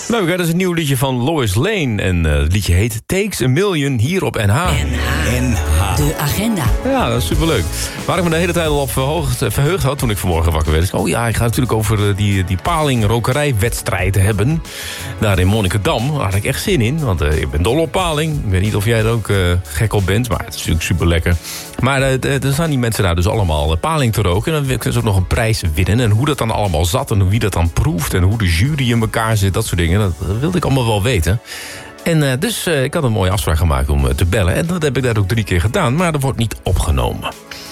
Leuk, hè? Dat is een nieuw liedje van Lois Lane. En het liedje heet Takes a Million hier op NH. NH. De agenda. Ja, dat is superleuk. Waar ik me de hele tijd al op verheugd had toen ik vanmorgen wakker werd. Oh ja, ik ga natuurlijk over die paling-rokerijwedstrijd hebben. Daar in Monnikendam. Daar had ik echt zin in. Want ik ben dol op paling. Ik weet niet of jij er ook gek op bent. Maar het is natuurlijk super lekker. Maar er staan die mensen daar dus allemaal paling te roken. En dan kunnen ze ook nog een prijs winnen. En hoe dat dan allemaal zat. En wie dat dan proeft. En hoe de jury in elkaar zit. Dat soort dingen. Dat wilde ik allemaal wel weten. En dus ik had een mooie afspraak gemaakt om te bellen. En dat heb ik daar ook 3 keer gedaan. Maar dat wordt niet opgenomen.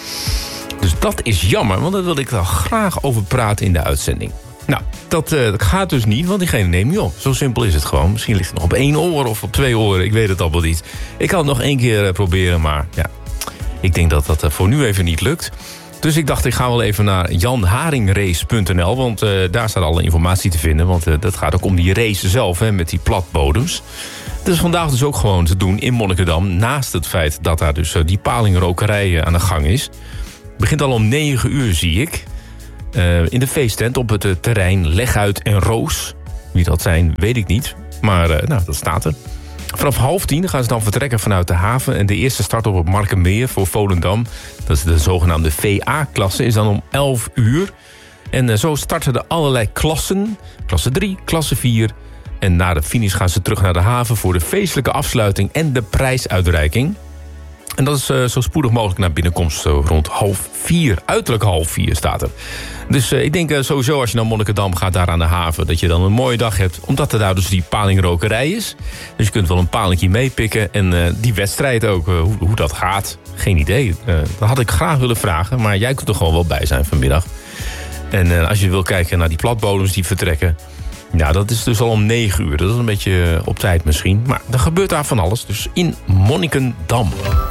Dus dat is jammer. Want daar wil ik daar graag over praten in de uitzending. Nou, dat gaat dus niet. Want diegene neemt niet op. Zo simpel is het gewoon. Misschien ligt het nog op 1 oor of op 2 oren. Ik weet het allemaal niet. Ik kan het nog 1 keer proberen. Maar ja, ik denk dat dat voor nu even niet lukt. Dus ik dacht, ik ga wel even naar janharingrace.nl. Want daar staat alle informatie te vinden. Want dat gaat ook om die race zelf, hè, met die platbodems. Dus vandaag dus ook gewoon te doen in Monnikendam. Naast het feit dat daar dus die palingrokerij aan de gang is. Het begint al om 9 uur, zie ik. In de feesttent op het terrein Leguit en Roos. Wie dat zijn, weet ik niet. Maar nou, dat staat er. Vanaf 9:30 gaan ze dan vertrekken vanuit de haven. En de eerste start op het Markenmeer voor Volendam. Dat is de zogenaamde VA-klasse. Is dan om 11 uur. En zo starten er allerlei klassen. Klasse 3, klasse 4. En na de finish gaan ze terug naar de haven voor de feestelijke afsluiting en de prijsuitreiking. En dat is zo spoedig mogelijk naar binnenkomst rond 3:30. Uiterlijk 3:30 staat er. Dus ik denk sowieso als je naar Monnikendam gaat daar aan de haven, dat je dan een mooie dag hebt. Omdat er daar dus die palingrokerij is. Dus je kunt wel een palingje meepikken. En die wedstrijd ook, hoe dat gaat, geen idee. Dat had ik graag willen vragen. Maar jij kunt er gewoon wel bij zijn vanmiddag. En als je wil kijken naar die platbodems die vertrekken. Ja, dat is dus al om 9 uur. Dat is een beetje op tijd misschien. Maar er gebeurt daar van alles. Dus in Monnikendam.